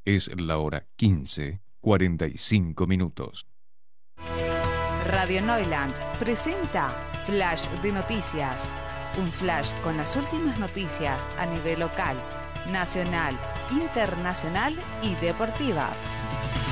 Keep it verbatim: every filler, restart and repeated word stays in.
Es la hora quince, cuarenta y cinco minutos. Radio Neuland presenta Flash de Noticias. Un flash con las últimas noticias a nivel local, nacional, internacional y deportivas.